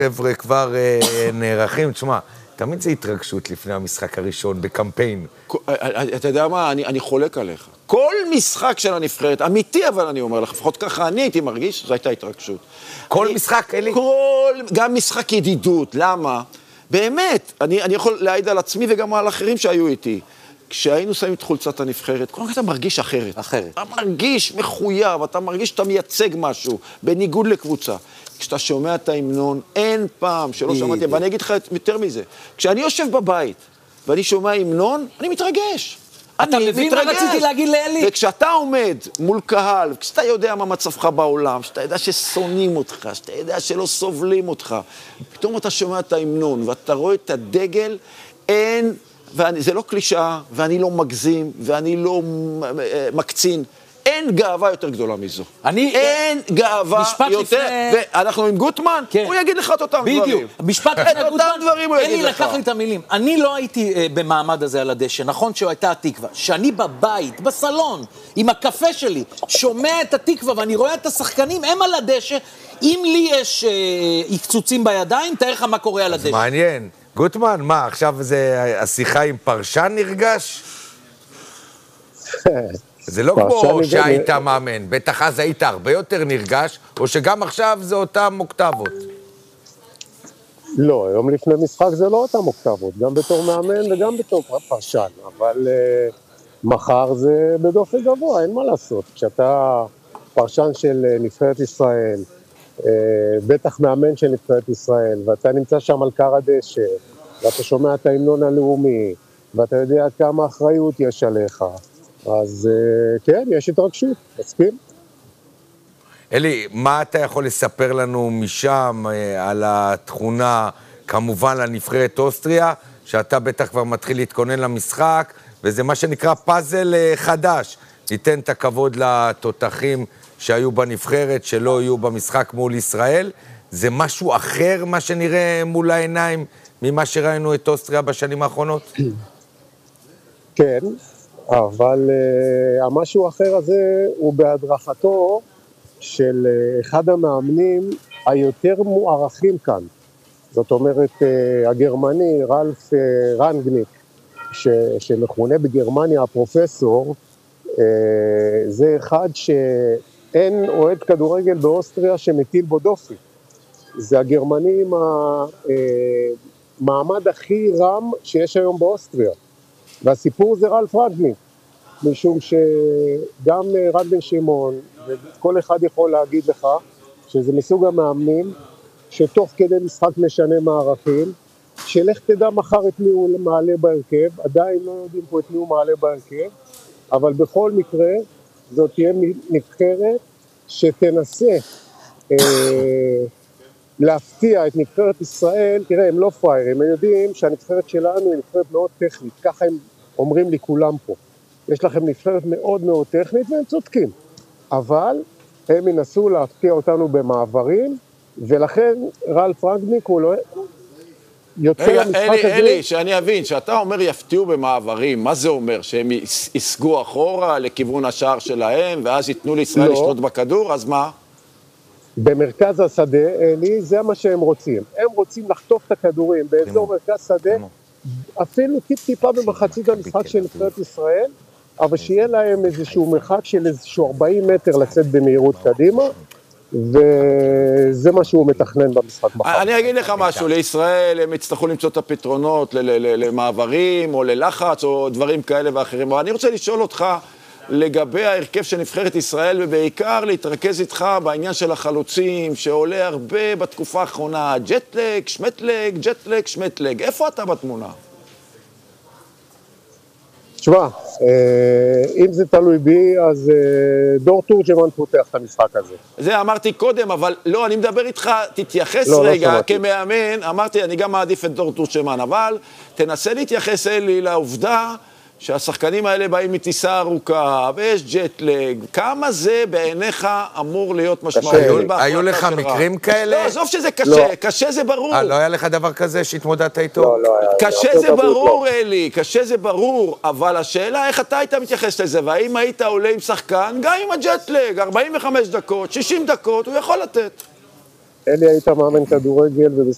חבר'ה כבר נערכים, תשמע, תמיד זה התרגשות לפני המשחק הראשון בקמפיין. אתה יודע מה, אני חולק עליך. כל משחק של הנבחרת, אמיתי אבל אני אומר לך, לפחות ככה אני הייתי מרגיש, זו הייתה התרגשות. כל משחק, אלי? גם משחק ידידות, למה? באמת, אני יכול להעיד על עצמי וגם על אחרים שהיו איתי. כשהיינו שמים את חולצת הנבחרת, כל כך אתה מרגיש אחרת. אתה מרגיש מחויב, אתה מרגיש שאתה מייצג משהו, בניגוד לקבוצה. כשאתה שומע את ההמנון, אין פעם שלא שמעתי, ואני אגיד לך יותר מזה. כשאני יושב בבית ואני שומע המנון, אני מתרגש. אתה מבין מה רציתי להגיד לאלי? וכשאתה עומד מול קהל, כשאתה יודע מה מצבך בעולם, שאתה יודע ששונאים אותך, שאתה יודע שלא סובלים אותך, פתאום אתה שומע את ההמנון ואתה רואה את הדגל, אין, וזה לא קלישאה, ואני לא מגזים, ואני לא מקצין, אין גאווה יותר גדולה מזו. אין גאווה יותר, ואנחנו עם גוטמן, הוא יגיד לך את אותם דברים. בדיוק, משפט לפני גוטמן, אלי לקח לי את המילים. אני לא הייתי במעמד הזה על הדשא, נכון שהייתה התקווה. שאני בבית, בסלון, עם הקפה שלי, שומע את התקווה ואני רואה את השחקנים, הם על הדשא, אם לי יש קצוצים בידיים, תאר לך מה קורה על הדשא. מעניין. גוטמן, מה, עכשיו זה השיחה עם פרשן נרגש? זה לא כמו שהיית מאמן, בטח אז היית הרבה יותר נרגש, או שגם עכשיו זה אותם אוקטבות? לא, יום לפני משחק זה לא אותם אוקטבות, גם בתור מאמן וגם בתור פרשן, אבל מחר זה בדופק גבוה, אין מה לעשות. כשאתה פרשן של נבחרת ישראל, בטח מאמן של נבחרת ישראל, ואתה נמצא שם על קר הדשא, ואתה שומע את ההמנון הלאומי, ואתה יודע כמה אחריות יש עליך, אז כן, יש התרגשות, מסכים. אלי, מה אתה יכול לספר לנו משם על התכונה, כמובן לנבחרת אוסטריה, שאתה בטח כבר מתחיל להתכונן למשחק, וזה מה שנקרא פאזל חדש. ניתן את הכבוד לתותחים שהיו בנבחרת, שלא יהיו במשחק מול ישראל. זה משהו אחר, מה שנראה מול העיניים, ממה שראינו את אוסטריה בשנים האחרונות? כן. אבל המשהו האחר הזה הוא בהדרכתו של אחד המאמנים היותר מוערכים כאן. זאת אומרת, הגרמני, רלף רנגניק, שמכונה בגרמניה הפרופסור, זה אחד שאין אוהד כדורגל באוסטריה שמטיל בו דופי. זה הגרמני עם המעמד הכי רם שיש היום באוסטריה. והסיפור זה רלף רנגניק, משום שגם רן בן שמעון, וכל אחד יכול להגיד לך, שזה מסוג המאמנים, שתוך כדי משחק משנה מערכים, שלך תדע מחר את מי הוא מעלה בהרכב, עדיין לא יודעים פה את מי הוא מעלה בהרכב, אבל בכל מקרה, זאת תהיה נבחרת שתנסה להפתיע את נבחרת ישראל. תראה, הם לא פריירים, הם יודעים שהנבחרת שלנו היא נבחרת מאוד טכנית, ככה הם אומרים לי כולם פה. יש לכם נבחרת מאוד מאוד טכנית והם צודקים, אבל הם ינסו להפתיע אותנו במעברים, ולכן רלף רנגניק הוא לא יוצא למשחק הזה. אלי, שאני אבין, שאתה אומר יפתיעו במעברים, מה זה אומר? שהם יסגו אחורה לכיוון השער שלהם, ואז ייתנו לישראל לשלוט בכדור, אז מה? במרכז השדה, אלי, זה מה שהם רוצים. הם רוצים לחטוף את הכדורים באזור מרכז שדה, אפילו טיפה במחצית המשחק של נבחרת ישראל, אבל שיהיה להם איזשהו מרחק של איזשהו 40 מטר לצאת במהירות קדימה, וזה מה שהוא מתכנן במשחק מחר. אני אגיד לך משהו, לישראל הם יצטרכו למצוא את הפתרונות למעברים או ללחץ או דברים כאלה ואחרים, אבל אני רוצה לשאול אותך לגבי ההרכב של נבחרת ישראל, ובעיקר להתרכז איתך בעניין של החלוצים, שעולה הרבה בתקופה האחרונה, ג'טלג, שמטלג, ג'טלג, שמטלג. איפה אתה בתמונה? תשמע, אם זה תלוי בי, אז דור תורג'מן פותח את המשחק הזה. זה אמרתי קודם, אבל לא, אני מדבר איתך, תתייחס רגע כמאמן, אמרתי, אני גם מעדיף את דור תורג'מן, אבל תנסה להתייחס אלי לעובדה, שהשחקנים האלה באים מטיסה ארוכה, ויש ג'טלג, כמה זה בעיניך אמור להיות משמעותי? היו לך מקרים כאלה? לא, עזוב שזה קשה, קשה זה ברור. לא היה לך דבר כזה שהתמודדת איתו? לא היה. קשה זה ברור, אלי, קשה זה ברור, אבל השאלה איך אתה היית מתייחס לזה, והאם היית עולה עם שחקן, גם עם הג'טלג, 45 דקות, 60 דקות, הוא יכול לתת. אלי היית מאמן כדורגל,